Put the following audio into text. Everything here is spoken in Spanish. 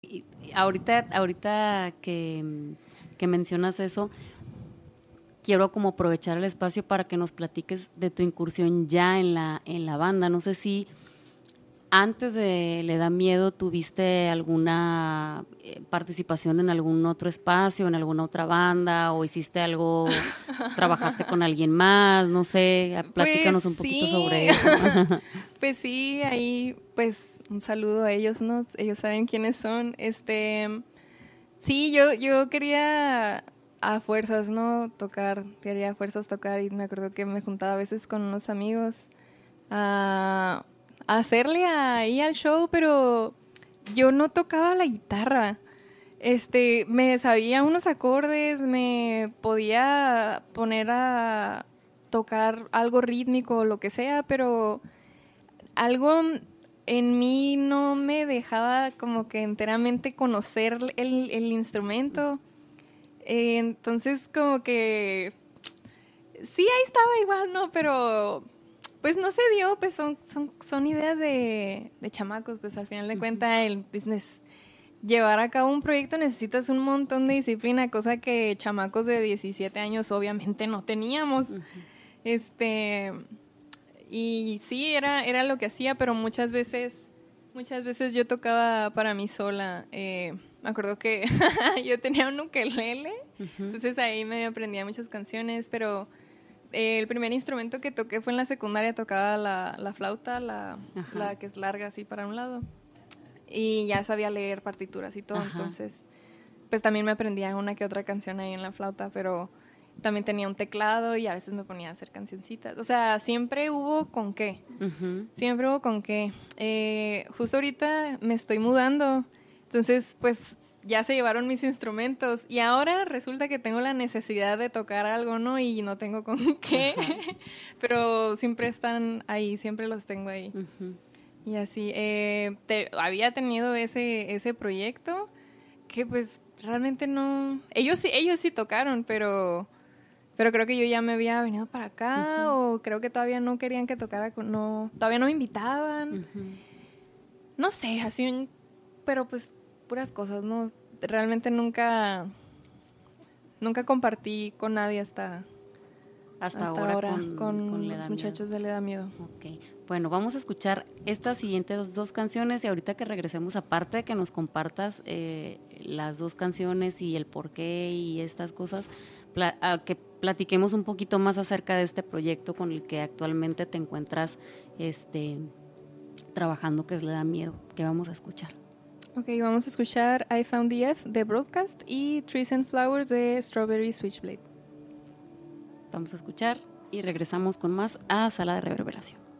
Ahorita que mencionas eso, quiero como aprovechar el espacio para que nos platiques de tu incursión ya en la banda. No sé si antes de Le da miedo tuviste alguna participación en algún otro espacio, en alguna otra banda, o hiciste algo, trabajaste con alguien más, no sé, platícanos un poquito sobre sí, eso. pues sí, ahí pues un saludo a ellos, ¿no? Ellos saben quiénes son. Sí, yo quería a fuerzas, ¿no? Quería a fuerzas tocar y me acuerdo que me juntaba a veces con unos amigos a, a hacerle ahí al show, pero yo no tocaba la guitarra. Me sabía unos acordes, me podía poner a tocar algo rítmico o lo que sea, pero algo en mí no me dejaba como que enteramente conocer el instrumento. Entonces como que sí, ahí estaba igual, ¿no? Pero pues no se dio, pues son ideas de chamacos, pues al final de cuentas el business. Llevar a cabo un proyecto necesitas un montón de disciplina, cosa que chamacos de 17 años obviamente no teníamos. Este, y sí, era lo que hacía, pero muchas veces yo tocaba para mí sola. Me acuerdo que yo tenía un ukelele, entonces ahí me aprendía muchas canciones, pero el primer instrumento que toqué fue en la secundaria, tocaba la flauta, la que es larga así para un lado. Y ya sabía leer partituras y todo, Ajá. entonces pues también me aprendía una que otra canción ahí en la flauta, pero también tenía un teclado y a veces me ponía a hacer cancioncitas. O sea, siempre hubo con qué. Siempre hubo con qué. Justo ahorita me estoy mudando, entonces pues ya se llevaron mis instrumentos y ahora resulta que tengo la necesidad de tocar algo, ¿no? Y no tengo con qué, pero siempre están ahí, siempre los tengo ahí. Y así, había tenido ese proyecto que pues realmente no... Ellos sí tocaron, pero creo que yo ya me había venido para acá o creo que todavía no querían que tocara, todavía no me invitaban. No sé, así, pero pues puras cosas, ¿no? Realmente nunca compartí con nadie hasta ahora con los muchachos de Le da miedo. Ok, bueno, vamos a escuchar estas siguientes dos canciones y ahorita que regresemos, aparte de que nos compartas las dos canciones y el porqué y estas cosas, que platiquemos un poquito más acerca de este proyecto con el que actualmente te encuentras trabajando, que es Le da miedo, que vamos a escuchar. Ok, vamos a escuchar I Found the F de Broadcast y Trees and Flowers de Strawberry Switchblade. Vamos a escuchar y regresamos con más a Sala de Reverberación.